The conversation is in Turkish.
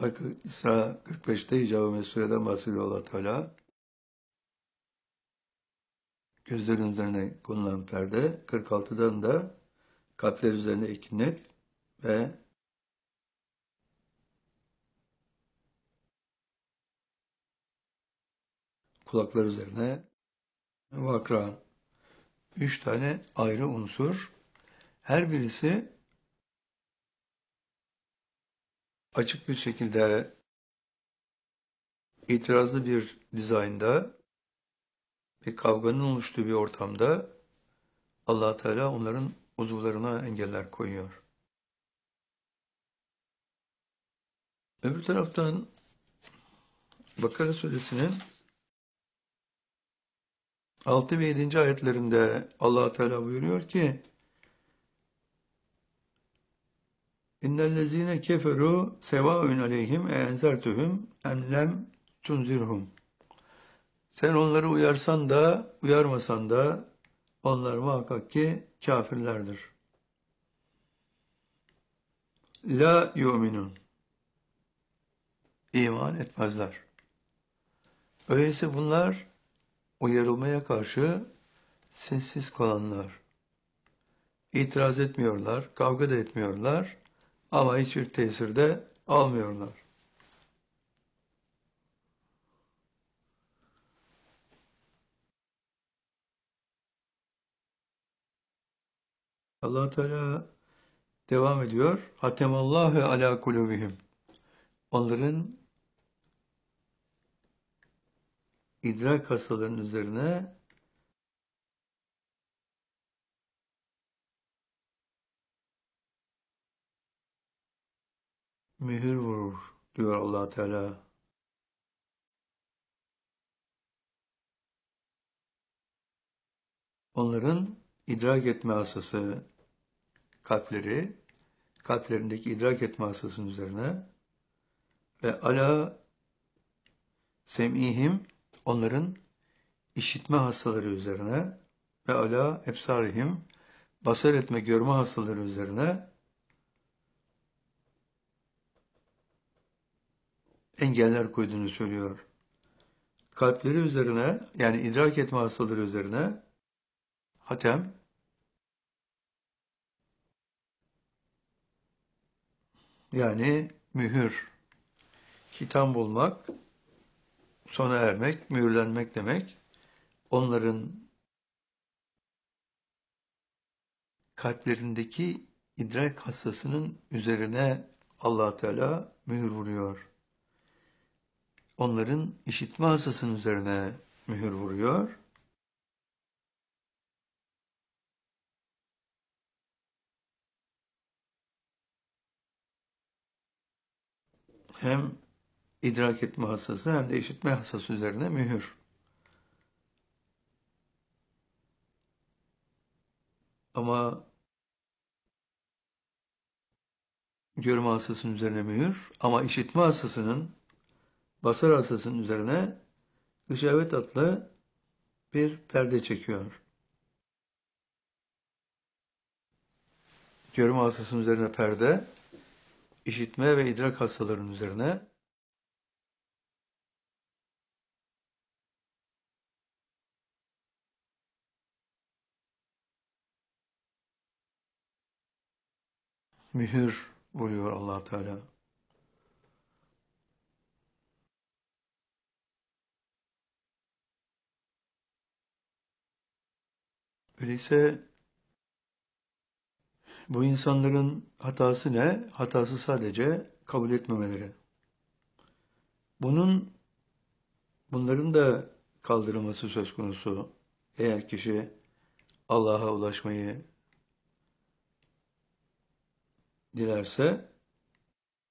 İsra 45'te icab-ı mesuleden bahsediyor Allah Teala. Gözlerin üzerine konulan perde. 46'dan da kalpler üzerine ekinet ve kulaklar üzerine vakra. 3 tane ayrı unsur. Her birisi açık bir şekilde itirazlı bir dizaynda, bir kavganın oluştuğu bir ortamda Allah Teala onların uzuvlarına engeller koyuyor. Öbür taraftan Bakara Suresinin 6 ve 7. ayetlerinde Allah Teala buyuruyor ki İnnellezîne keferû sevâün aleyhim enzertühüm em lem tunzirhum. Sen onları uyarsan da uyarmasan da onlar muhakkak ki kafirlerdir. La yu'minun. İman etmezler. Öyleyse bunlar uyarılmaya karşı sessiz kalanlar. İtiraz etmiyorlar, kavga da etmiyorlar ama hiçbir tesir de almıyorlar. Allah Teala devam ediyor. Hatemallahu ala kulubihim. Onların idrak hastalarının üzerine mühür vurur diyor Allah Teala. Onların idrak etme hassası kalpleri, kalplerindeki idrak etme hassasının üzerine ve ala sem'ihim onların işitme hastaları üzerine ve ala efsarihim basar etme görme hastaları üzerine engeller koyduğunu söylüyor. Kalpleri üzerine yani idrak etme hastaları üzerine hatem yani mühür, hitam bulmak, sona ermek, mühürlenmek demek. Onların kalplerindeki idrak hassasının üzerine Allah Teala mühür vuruyor. Onların işitme hassasının üzerine mühür vuruyor. Hem idrak etme hassası hem de işitme hassası üzerine mühür. Ama görme hassasının üzerine mühür ama işitme hassasının basar hassasının üzerine gışavet adlı bir perde çekiyor. Görme hassasının üzerine perde, işitme ve idrak hastalarının üzerine mühür vuruyor Allah Teala. Öyleyse bu insanların hatası ne? Hatası sadece kabul etmemeleri. Bunların da kaldırılması söz konusu. Eğer kişi Allah'a ulaşmayı dilerse